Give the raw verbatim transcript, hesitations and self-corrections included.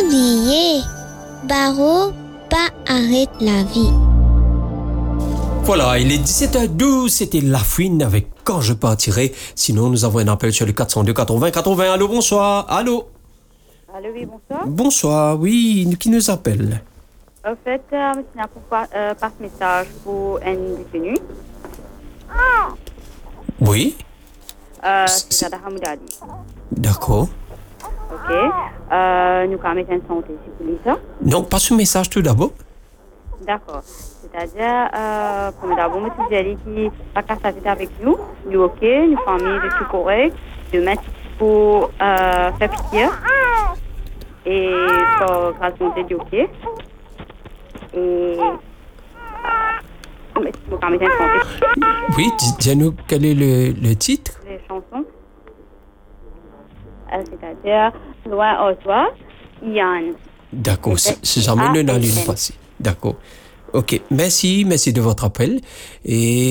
oublié. Barreau, pas arrête la vie. Voilà, il est dix-sept heures douze, c'était La Fouine avec Quand je partirai. Sinon, nous avons un appel sur le quatre cent deux quatre-vingts quatre-vingts. Allô, bonsoir. Allô. Allô, oui, bonsoir. Bonsoir, oui, qui nous appelle? En fait, euh, c'est un pourquoi euh, par message pour un détenu. Oui. Euh, C'est- c'est Zada Hamoudadi. D'accord. Ok. Euh, nous avons un santé, c'est pour ça. Donc, passe ce message tout d'abord. D'accord. C'est-à-dire, euh, comme d'abord, M. Zeli qui va casser avec nous. Nous, ok, nous famille de tout correct. De mettre pour euh, faire pitié. Et pour grâce à Dieu, ok. Et. Nous avons un santé. Oui, dis- dis-nous quel est le, le titre. Les chansons. Euh, c'est-à-dire, loin au soir, Yann. D'accord, c'est c'est jamais le dans l'une passée. D'accord. Ok, merci, merci de votre appel. Et